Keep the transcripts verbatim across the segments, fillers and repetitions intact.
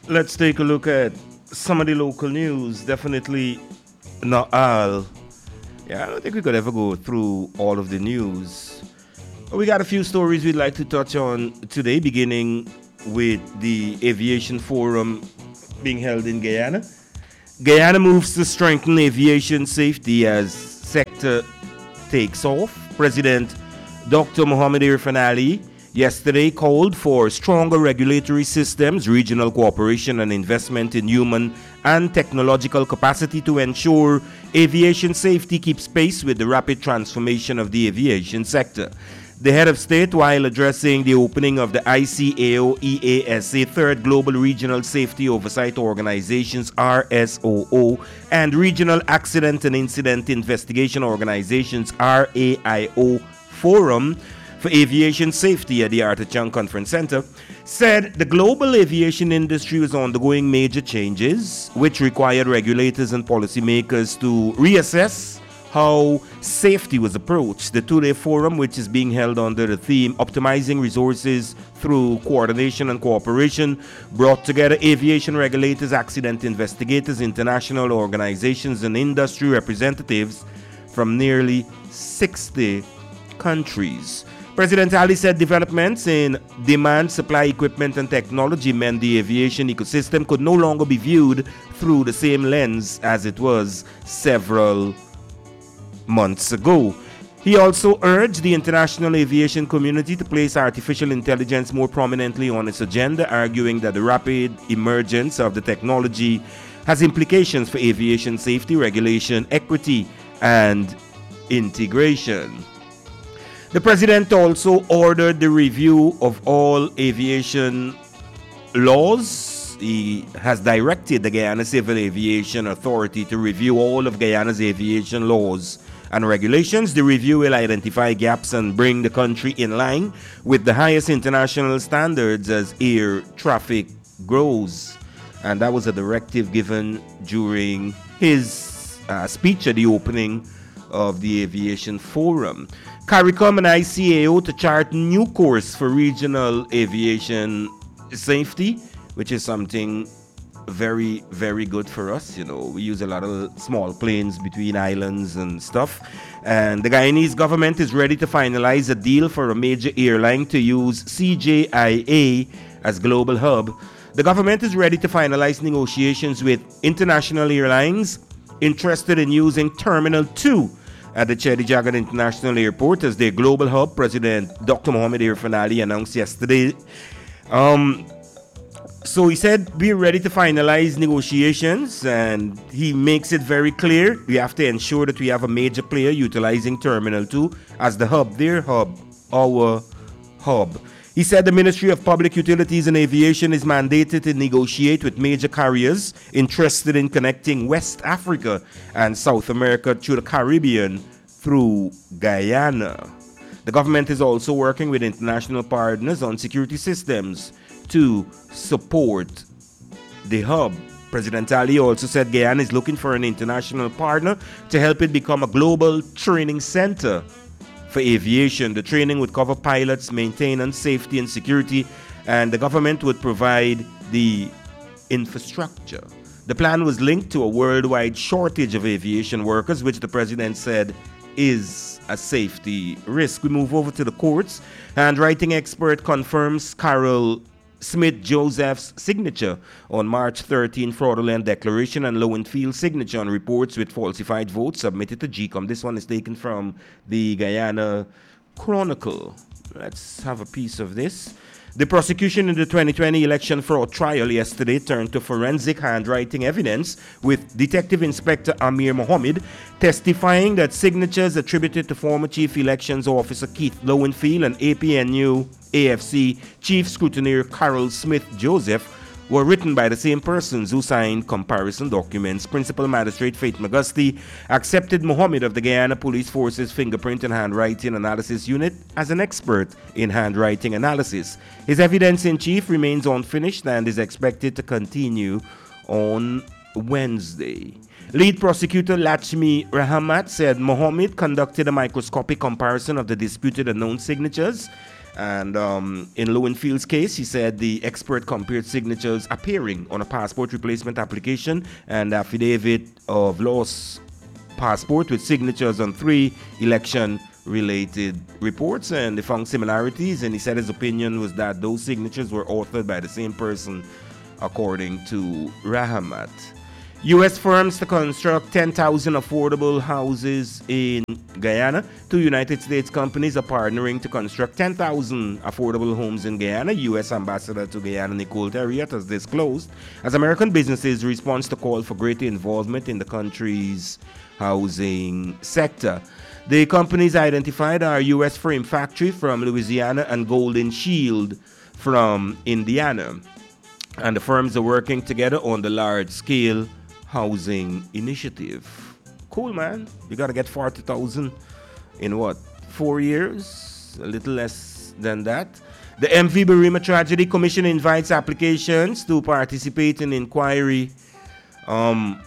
Let's take a look at some of the local news. Definitely not all. Yeah, I don't think we could ever go through all of the news. We got a few stories we'd like to touch on today, beginning with the Aviation Forum being held in Guyana. Guyana moves to strengthen aviation safety as sector takes off. President Doctor Mohamed Irfan Ali yesterday called for stronger regulatory systems, regional cooperation, and investment in human and technological capacity to ensure aviation safety keeps pace with the rapid transformation of the aviation sector. The head of state, while addressing the opening of the I C A O E A S A Third Global Regional Safety Oversight Organizations R S O O and Regional Accident and Incident Investigation Organizations R A I O Forum for Aviation Safety at the Arthur Chung Conference Center, said the global aviation industry was undergoing major changes, which required regulators and policymakers to reassess how safety was approached. The two-day forum, which is being held under the theme Optimizing Resources Through Coordination and Cooperation, brought together aviation regulators, accident investigators, international organizations, and industry representatives from nearly sixty countries. President Ali said developments in demand, supply, equipment, and technology meant the aviation ecosystem could no longer be viewed through the same lens as it was several months ago. He also urged the international aviation community to place artificial intelligence more prominently on its agenda, arguing that the rapid emergence of the technology has implications for aviation safety, regulation, equity, and integration. The president also ordered the review of all aviation laws. He has directed the Guyana Civil Aviation Authority to review all of Guyana's aviation laws and regulations. The review will identify gaps and bring the country in line with the highest international standards as air traffic grows. And that was a directive given during his uh, speech at the opening of the Aviation Forum. CARICOM and I C A O to chart new course for regional aviation safety, which is something very, very good for us. You know, we use a lot of small planes between islands and stuff. And the Guyanese government is ready to finalize a deal for a major airline to use C J I A as global hub. The government is ready to finalize negotiations with international airlines interested in using Terminal two at the Chedi Jagan International Airport as their global hub. President Doctor Mohamed Irfan Ali announced yesterday. Um, so he said, we're ready to finalize negotiations, and he makes it very clear we have to ensure that we have a major player utilizing Terminal two as the hub, their hub, our hub. He said the Ministry of Public Utilities and Aviation is mandated to negotiate with major carriers interested in connecting West Africa and South America through the Caribbean through Guyana. The government is also working with international partners on security systems to support the hub. President Ali also said Guyana is looking for an international partner to help it become a global training center for aviation. The training would cover pilots, maintenance, safety, and security, and the government would provide the infrastructure. The plan was linked to a worldwide shortage of aviation workers, which the president said is a safety risk. We move over to the courts. Handwriting expert confirms Carol Smith Joseph's signature on March thirteenth fraudulent declaration and Lowenfield signature on reports with falsified votes submitted to G COM. This one is taken from the Guyana Chronicle. Let's have a piece of this. The prosecution in the twenty twenty election fraud trial yesterday turned to forensic handwriting evidence, with Detective Inspector Amir Mohammed testifying that signatures attributed to former Chief Elections Officer Keith Lowenfield and A P N U A F C Chief Scrutineer Carol Smith Joseph were written by the same persons who signed comparison documents. Principal Magistrate Faith Magusti accepted Mohammed of the Guyana Police Force's Fingerprint and Handwriting Analysis Unit as an expert in handwriting analysis. His evidence in chief remains unfinished and is expected to continue on Wednesday. Lead prosecutor Lachmi Rahamat said Mohammed conducted a microscopic comparison of the disputed unknown signatures And um, in Lowenfield's case, he said the expert compared signatures appearing on a passport replacement application and affidavit of lost passport with signatures on three election-related reports, and they found similarities, and he said his opinion was that those signatures were authored by the same person, according to Rahmat. U S firms to construct ten thousand affordable houses in Guyana. Two United States companies are partnering to construct ten thousand affordable homes in Guyana. U S Ambassador to Guyana Nicole Terriot has disclosed as American businesses respond to call for greater involvement in the country's housing sector. The companies identified are U S Frame Factory from Louisiana and Golden Shield from Indiana. And the firms are working together on the large-scale housing initiative. Cool, man. You got to get forty thousand in what? Four years? A little less than that. The M V Berima Tragedy Commission invites applications to participate in inquiry. Um,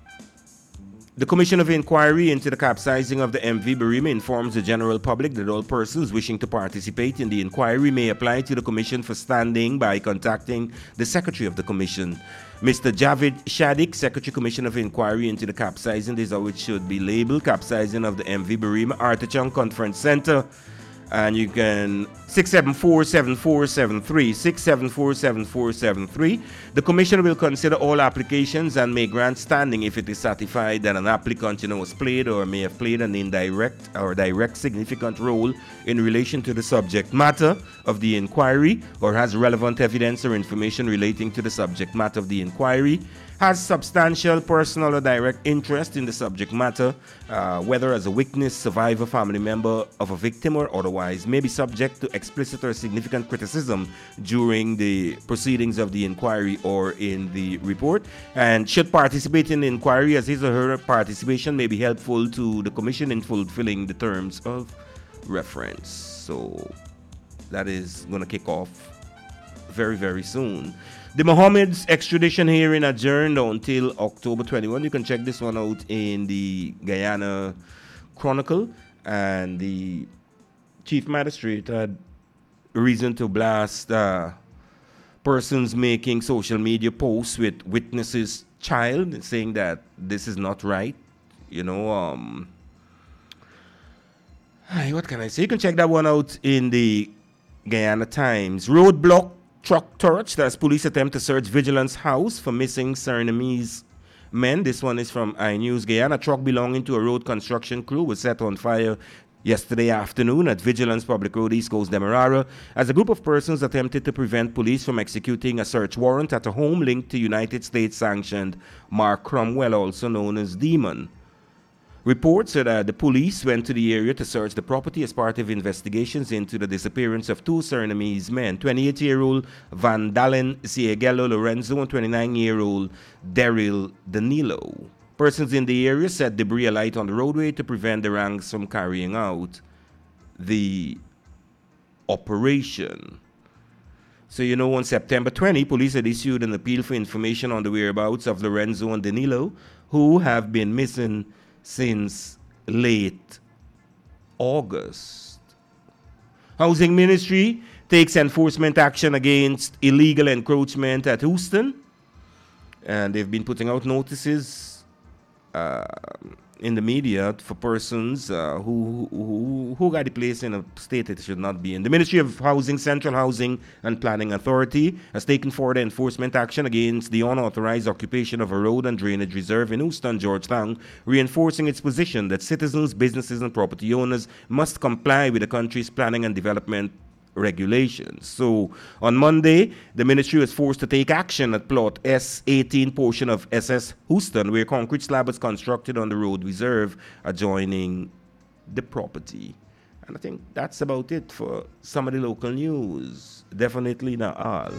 the Commission of Inquiry into the capsizing of the M V Berima informs the general public that all persons wishing to participate in the inquiry may apply to the Commission for standing by contacting the Secretary of the Commission. Mister Javid Shadik, Secretary Commission of Inquiry into the capsizing, this is how it should be labeled, capsizing of the M V Berima, Artichon Conference Center. And you can six seven four, seven four seven three, six seven four, seven four seven three. The Commission will consider all applications and may grant standing if it is certified that an applicant you know, has played or may have played an indirect or direct significant role in relation to the subject matter of the inquiry, or has relevant evidence or information relating to the subject matter of the inquiry, has substantial personal or direct interest in the subject matter, uh, whether as a witness, survivor, family member of a victim, or otherwise, may be subject to explicit or significant criticism during the proceedings of the inquiry or in the report, and should participate in the inquiry as his or her participation may be helpful to the Commission in fulfilling the terms of reference. So that is going to kick off very, very soon. The Mohammed's extradition hearing adjourned until October twenty-first. You can check this one out in the Guyana Chronicle. And the Chief Magistrate had reason to blast uh, persons making social media posts with witnesses' child, saying that this is not right. You know, um, what can I say? You can check that one out in the Guyana Times. Roadblock truck torch as police attempt to search Vigilance House for missing Surinamese men. This one is from iNews Guyana. A truck belonging to a road construction crew was set on fire yesterday afternoon at Vigilance Public Road, East Coast, Demerara, as a group of persons attempted to prevent police from executing a search warrant at a home linked to United States-sanctioned Mark Cromwell, also known as Demon. Reports said that the police went to the area to search the property as part of investigations into the disappearance of two Surinamese men, twenty-eight-year-old Van Dalen Siegelo Lorenzo and twenty-nine-year-old Daryl Danilo. Persons in the area set debris alight on the roadway to prevent the ranks from carrying out the operation. So, you know, on September twentieth, police had issued an appeal for information on the whereabouts of Lorenzo and Danilo, who have been missing since late August. Housing Ministry takes enforcement action against illegal encroachment at Houston, and they've been putting out notices uh, in the media for persons uh, who, who who got the place in a state it should not be in. The Ministry of Housing, Central Housing and Planning Authority has taken forward enforcement action against the unauthorized occupation of a road and drainage reserve in Houston, Georgetown, reinforcing its position that citizens, businesses and property owners must comply with the country's planning and development regulations. So on Monday, the ministry was forced to take action at plot S eighteen portion of S S Houston, where concrete slab was constructed on the road reserve adjoining the property. And I think that's about it for some of the local news. Definitely not all.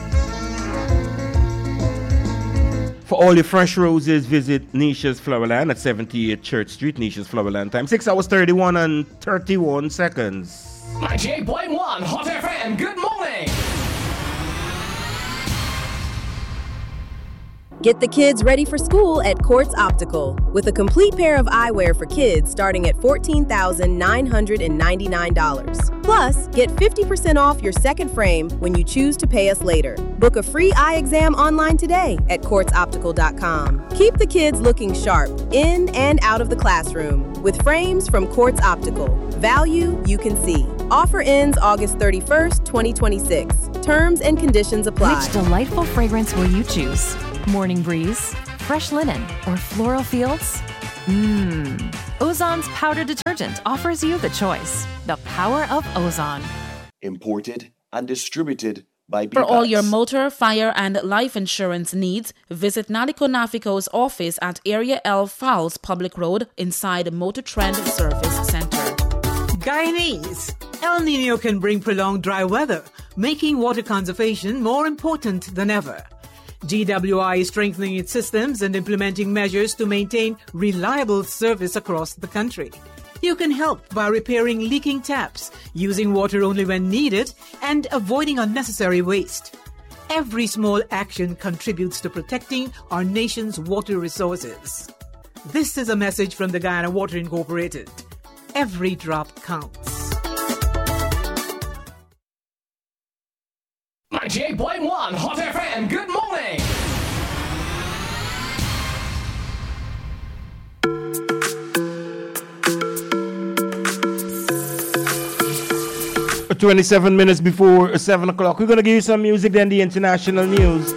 For all your fresh roses, visit Nisha's Flowerland at seventy-eight Church Street, Nisha's Flowerland. Time six hours thirty-one and thirty-one seconds. ninety-eight point one Hot F M, good morning! Get the kids ready for school at Quartz Optical with a complete pair of eyewear for kids starting at fourteen thousand nine hundred ninety-nine dollars. Plus, get fifty percent off your second frame when you choose to pay us later. Book a free eye exam online today at quartz optical dot com. Keep the kids looking sharp in and out of the classroom with frames from Quartz Optical. Value you can see. Offer ends August thirty-first, twenty twenty-six. Terms and conditions apply. Which delightful fragrance will you choose? Morning breeze, fresh linen, or floral fields? Mmm. Ozon's powder detergent offers you the choice. The power of Ozon. Imported and distributed by B For all PATS. your motor, fire, and life insurance needs, visit Naliko Nafico's office at Area L Fowles Public Road inside Motor Trend Service Center. Guyanese. El Nino can bring prolonged dry weather, making water conservation more important than ever. G W I is strengthening its systems and implementing measures to maintain reliable service across the country. You can help by repairing leaking taps, using water only when needed, and avoiding unnecessary waste. Every small action contributes to protecting our nation's water resources. This is a message from the Guyana Water Incorporated. Every drop counts. ninety-eight point one Hot F M, good morning! twenty-seven minutes before seven o'clock. We're going to give you some music, then the international news.